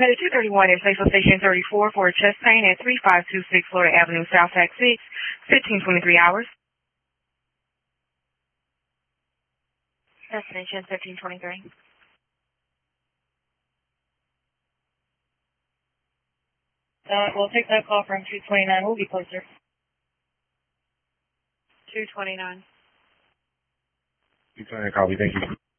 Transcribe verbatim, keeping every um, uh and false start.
Credit two thirty-one is Central Station thirty-four for a chest pain at three five two six Florida Avenue, South Tax six, fifteen twenty-three hours. Destination fifteen twenty-three. Uh, we'll take that call from two twenty-nine. We'll be closer. two twenty-nine. two twenty-nine, copy. Thank you.